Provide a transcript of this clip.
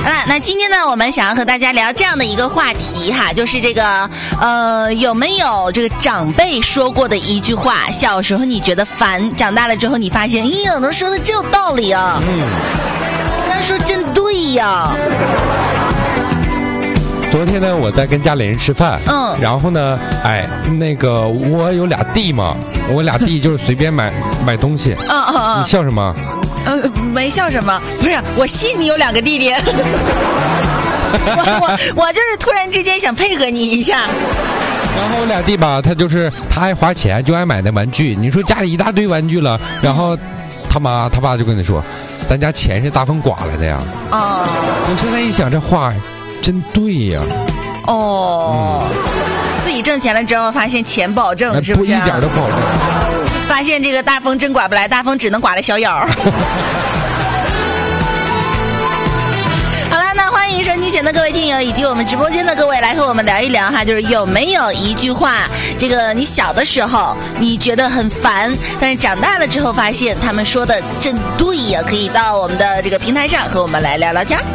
好了，那今天呢，我们想要和大家聊这样的一个话题哈，就是这个有没有这个长辈说过的一句话，小时候你觉得烦，长大了之后你发现，有人说的真有道理啊，他说真对呀。 昨天呢，我在跟家里人吃饭，然后呢，那个我有俩弟嘛，我俩弟就是随便买东西，你笑什么？ 没笑什么，不是，我信你有两个弟弟，我就是突然之间想配合你一下。 然后我俩弟吧，他爱花钱，就爱买那玩具。你说家里一大堆玩具了，然后他妈他爸就跟你说，咱家钱是大风刮来的呀。我现在一想这话真对呀。 自己挣钱了之后发现钱不好挣，是不是？ 一点都不好挣。 发现这个大风真刮不来，大风只能刮来小眼儿。好了，那欢迎收听前的各位听友以及我们直播间的各位来和我们聊一聊哈，就是有没有一句话，这个你小的时候你觉得很烦，但是长大了之后发现他们说的真对呀，可以到我们的这个平台上和我们来聊聊天。